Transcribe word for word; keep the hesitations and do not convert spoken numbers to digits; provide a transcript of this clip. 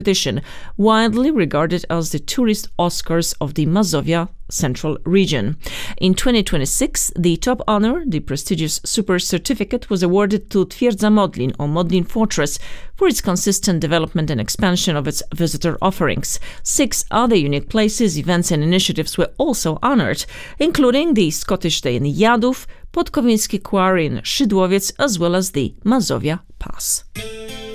competition, widely regarded as the tourist Oscars of the Mazovia Central region. In twenty twenty-six, the top honor, the prestigious Super Certificate, was awarded to Twierdza Modlin, or Modlin Fortress, for its consistent development and expansion of its visitor offerings. Six other unique places, events and initiatives were also honored, including the Scottish Day in Jadów, Podkowiński Quarry in Szydłowiec, as well as the Mazovia Pass.